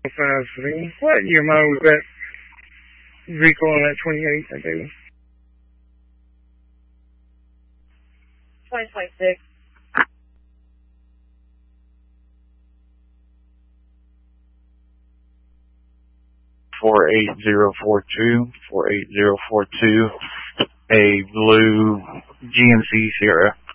5-3. What year model was that vehicle on that 28, I do? 2026. Four 48042, a blue GMC Sierra.